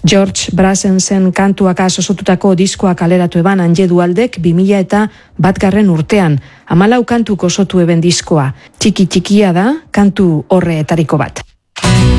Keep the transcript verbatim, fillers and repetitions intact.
George Brassensen kantuak osotutako diskoa kaleratu eban Anje Dualdek bi mila eta batgarren urtean, hamalau kantuk osotu eben diskoa. Txiki txikia da, kantu horreetariko bat.